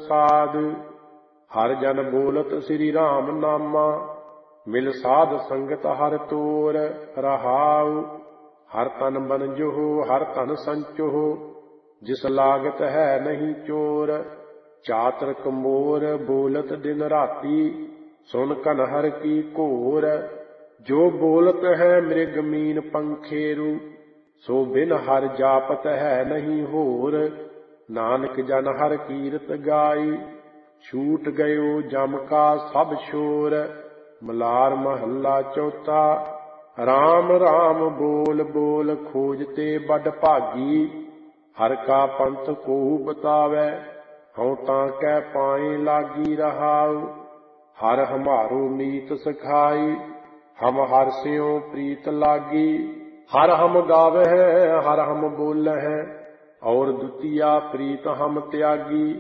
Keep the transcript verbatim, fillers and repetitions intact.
प्रसाद। हर जन बोलत श्री राम नामा, मिल साध संगत हर तोर रहाउ। हर तन बन जोहो हर तन संचोहो, जिस लागत है नहीं चोर। चातरक मोर बोलत दिन राती, सुन कनहर की घोर। जो बोलत है मृग मीन पंखेरु, सो बिन हर जापत है नहीं होर। नानक जन हर कीरत गाई, छूट गयो जम का सब शोर। मलार महला चौथा। राम राम बोल बोल खोजते बड़ भागी, हर का पंथ को बतावै, हऊँ तां कै पाए लागी रहाउ। हर हमारो मीत सखाई, हम हर स्यों प्रीत लागी। हर हम गावै हर हम बोलै, और दुतिया प्रीत हम त्यागी।